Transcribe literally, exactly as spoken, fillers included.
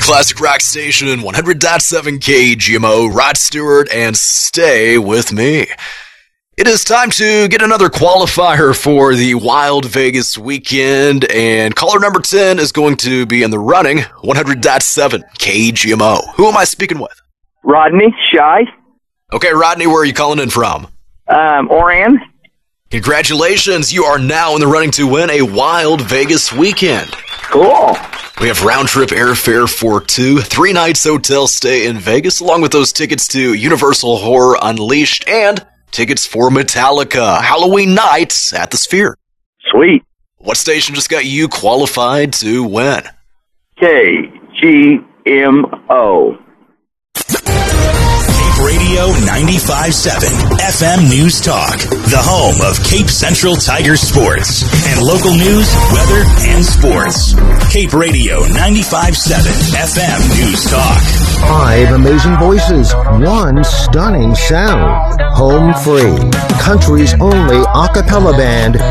Classic Rock Station, one hundred point seven K G M O, Rod Stewart, and stay with me. It is time to get another qualifier for the Wild Vegas weekend, and caller number ten is going to be in the running, one hundred point seven K G M O. Who am I speaking with? Rodney, Shy. Okay, Rodney, where are you calling in from? Um, Oran. Congratulations, you are now in the running to win a Wild Vegas weekend. Cool. We have round-trip airfare for two, three nights hotel stay in Vegas, along with those tickets to Universal Horror Unleashed and tickets for Metallica Halloween nights at the Sphere. Sweet. What station just got you qualified to win? K G M O. Radio ninety-five point seven F M News Talk, the home of Cape Central Tiger sports and local news, weather, and sports. Cape Radio ninety-five point seven F M News Talk. Five amazing voices, one stunning sound. Home free, country's only a cappella band.